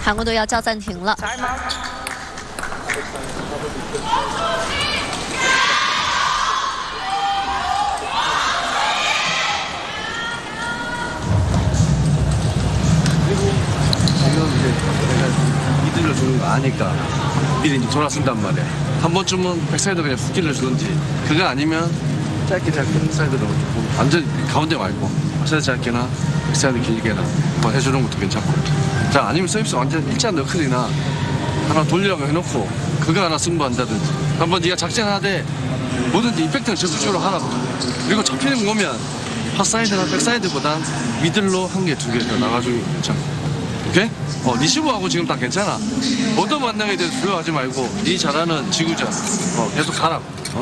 韩国队要叫暂停了。 미들로 주는 거 아니까 미리 이제 돌아쓴단 말이야. 한 번쯤은 백사이드 그냥 훅길을 주든지 그거 아니면 짧게 백사이드로 완전 가운데 말고 백사이드 짧게나 백사이드 길게나 뭐 해주는 것도 괜찮고. 자 아니면 서비스 완전 일자 너클이나 하나 돌리라고 해놓고 그거 하나 승부한다든지 한번 네가 작전하되 뭐든지 임팩트는 저수적으로 하라고. 그리고 잡히는 거 보면 핫사이드나 백사이드보단 미들로 한 개, 두 개 더 나가주는 게 괜찮고. 오케이? 리시브하고 지금 다 괜찮아. 어떤 만남에 대해서 두려워하지 말고 네 잘하는 지구자 계속 가라고.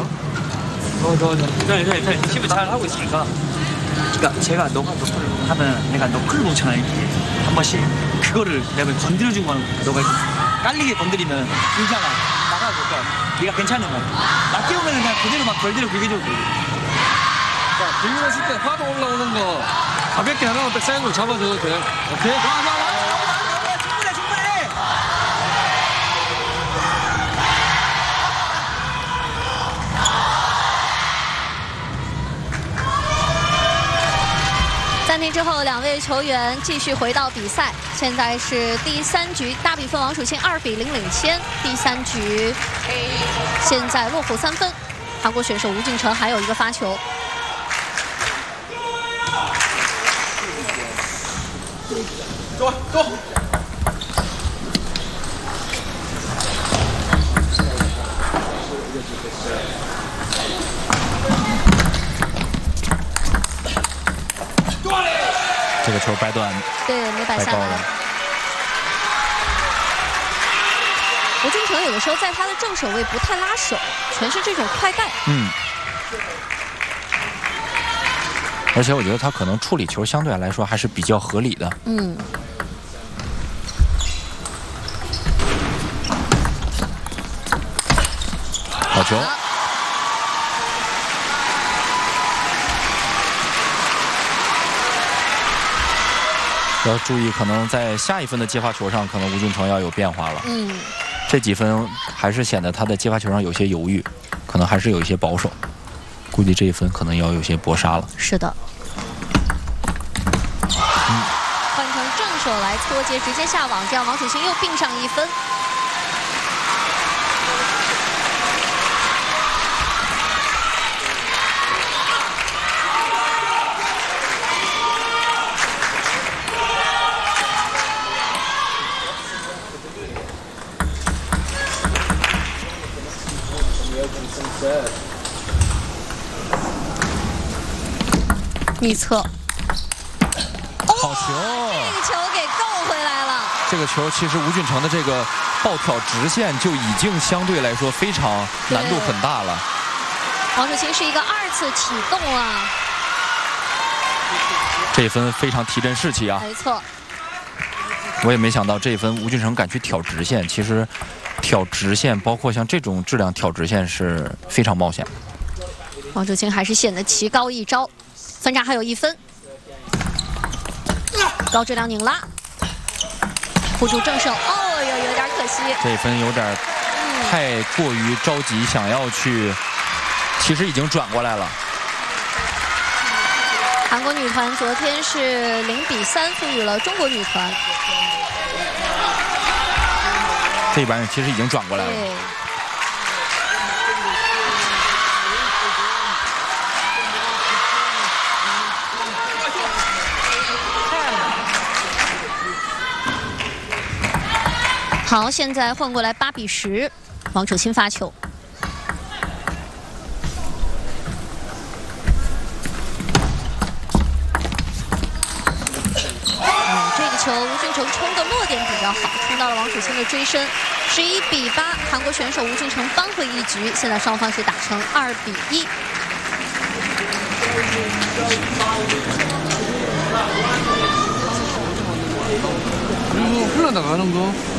네. 리시브 잘 하고 있으니까. 그러니까 제가 너가 너클을 하면 내가 너클을 놓잖아 이렇게 한 번씩 그거를 내가 건드려주고 너가 깔리게 건드리면 길잖아. 나가니까 네가 괜찮은 거야. 낮게 오면 그냥 그대로 막 걸대로 길게 줘도 돼. 자, 들려왔을 때 파도 올라오는 거 가볍게 하나만 백사이드로 잡아줘도 돼. 오케이? 충분해. 暂停之后，两位球员继续回到比赛。现在是第3局，大比分王楚钦2比0领先。第3局现在落后3分，韩国选手吴俊成还有一个发球。 走。 这个球掰断， 对，没摆下来。吴俊成有的时候在他的正手位不太拉手，全是这种快带。 而且我觉得他可能处理球相对来说还是比较合理的。好球！要注意，可能在下一分的接发球上，可能吴俊成要有变化了。这几分还是显得他在接发球上有些犹豫，可能还是有一些保守。估计这一分可能要有些搏杀了。 是的。换成正手来搓接，直接下网，这样王楚钦又并上1分。 逆侧， 好球！ 这个球给够回来了。 这个球其实吴俊成的这个暴挑直线就已经相对来说非常难度很大了。 王楚钦是一个2次启动啊， 这一分非常提振士气啊。 没错。 我也没想到这一分吴俊成敢去挑直线，其实挑直线，包括像这种质量挑直线是非常冒险。 王楚钦还是显得棋高一招。 分差还有1分，高质量拧拉，护住正手，有点可惜。 这分有点太过于着急，想要去，其实已经转过来了。 韩国女团昨天是0比3负于了中国女团， 这一板其实已经转过来了。 好，现在换过来8比10，王楚钦发球。这个球吴俊成冲的落点比较好，冲到了王楚钦的追身。11比8，韩国选手吴俊成扳回一局，现在双方是打成2比1。 그리고 흘러나가는 거